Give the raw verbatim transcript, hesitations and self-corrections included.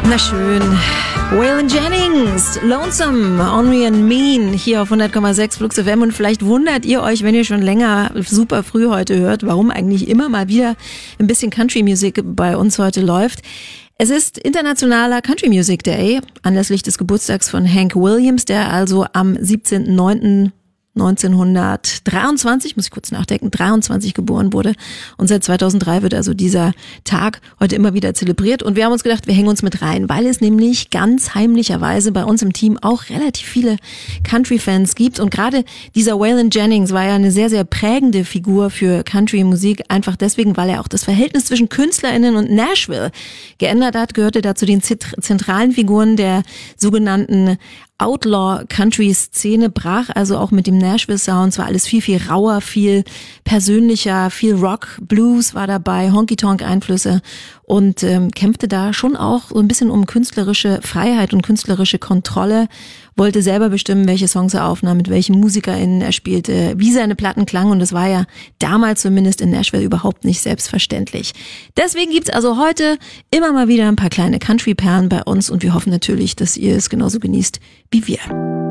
Na schön. Waylon Jennings, Lonesome, Henry and Mean, hier auf hundert Komma sechs Flux F M. Und vielleicht wundert ihr euch, wenn ihr schon länger super früh heute hört, warum eigentlich immer mal wieder ein bisschen Country Music bei uns heute läuft. Es ist Internationaler Country Music Day, anlässlich des Geburtstags von Hank Williams, der also am siebzehnten neunten neunzehnhundertdreiundzwanzig, muss ich kurz nachdenken, dreiundzwanzig geboren wurde. Und seit zweitausenddrei wird also dieser Tag heute immer wieder zelebriert. Und wir haben uns gedacht, wir hängen uns mit rein, weil es nämlich ganz heimlicherweise bei uns im Team auch relativ viele Country-Fans gibt. Und gerade dieser Waylon Jennings war ja eine sehr, sehr prägende Figur für Country-Musik. Einfach deswegen, weil er auch das Verhältnis zwischen KünstlerInnen und Nashville geändert hat, gehörte da zu den zentralen Figuren der sogenannten Outlaw-Country-Szene, brach also auch mit dem Nashville-Sound. Es war alles viel, viel rauer, viel persönlicher, viel Rock, Blues war dabei, Honky-Tonk-Einflüsse und ähm, kämpfte da schon auch so ein bisschen um künstlerische Freiheit und künstlerische Kontrolle, wollte selber bestimmen, welche Songs er aufnahm, mit welchen MusikerInnen er spielte, wie seine Platten klangen, und das war ja damals zumindest in Nashville überhaupt nicht selbstverständlich. Deswegen gibt's also heute immer mal wieder ein paar kleine Country-Perlen bei uns und wir hoffen natürlich, dass ihr es genauso genießt wie wir.